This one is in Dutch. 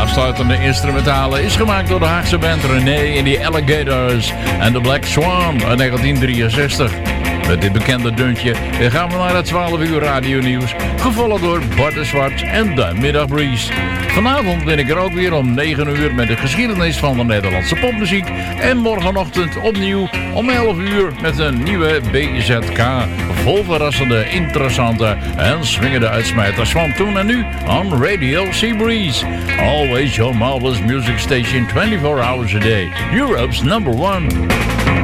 afsluitende instrumentale is gemaakt door de Haagse band René en die Alligators en The Black Swan uit 1963. Met dit bekende deuntje gaan we naar het 12 uur radionieuws, gevolgd door Bart de Zwart en de Middagbreeze. Vanavond ben ik er ook weer om 9 uur met de geschiedenis van de Nederlandse popmuziek. En morgenochtend opnieuw om 11 uur met een nieuwe BZK. Vol verrassende, interessante en swingende uitsmijters van toen en nu on Radio Seabreeze. Always your marvelous music station 24 hours a day. Europe's #1.